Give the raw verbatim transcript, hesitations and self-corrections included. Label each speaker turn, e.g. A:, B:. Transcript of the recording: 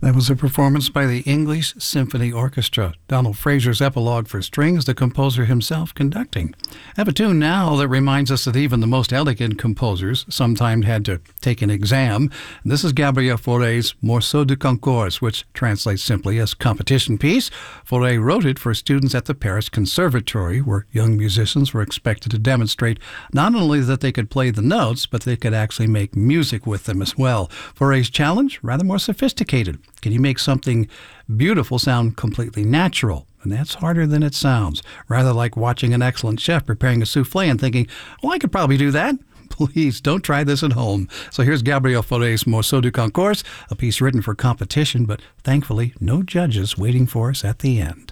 A: That was a performance by the English Symphony Orchestra. Donald Fraser's epilogue for strings, the composer himself conducting. I have a tune now that reminds us that even the most elegant composers sometimes had to take an exam. This is Gabriel Fauré's Morceau de Concours, which translates simply as competition piece. Fauré wrote it for students at the Paris Conservatory, where young musicians were expected to demonstrate not only that they could play the notes, but they could actually make music with them as well. Fauré's challenge, rather more sophisticated. Can you make something beautiful sound completely natural? And that's harder than it sounds. Rather like watching an excellent chef preparing a souffle and thinking, well, I could probably do that. Please don't try this at home. So here's Gabriel Fauré's Morceau de Concours, a piece written for competition, but thankfully no judges waiting for us at the end.